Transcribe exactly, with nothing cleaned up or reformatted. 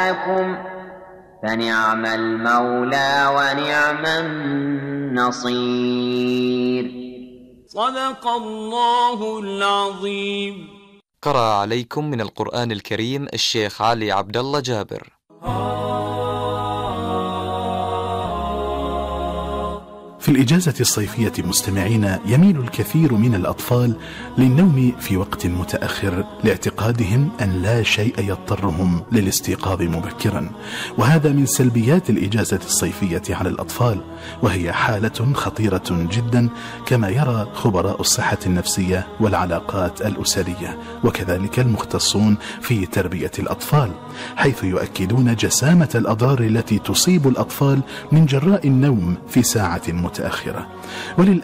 مولاكم فنعم المولى ونعم النصير. صدق الله العظيم. قرأ عليكم من القرآن الكريم الشيخ علي عبد الله جابر. في الإجازة الصيفية مستمعين، يميل الكثير من الأطفال للنوم في وقت متأخر لاعتقادهم أن لا شيء يضطرهم للاستيقاظ مبكرا، وهذا من سلبيات الإجازة الصيفية على الأطفال، وهي حالة خطيرة جدا كما يرى خبراء الصحة النفسية والعلاقات الأسرية وكذلك المختصون في تربية الأطفال، حيث يؤكدون جسامة الأضرار التي تصيب الأطفال من جراء النوم في ساعة متأخرة.